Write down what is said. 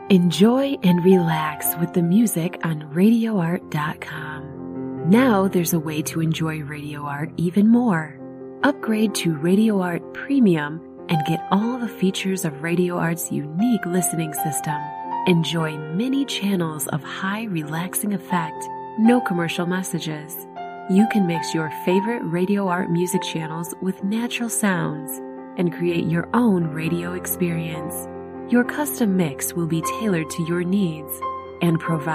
Enjoy and relax with the music on RadioArt.com. Now there's a way to enjoy Radio Art even more. Upgrade to Radio Art Premium and get all the features of Radio Art's unique listening system. Enjoy many channels of high relaxing effect, no commercial messages. You can mix your favorite Radio Art music channels with natural sounds and create your own radio experience. Your custom mix will be tailored to your needs and provide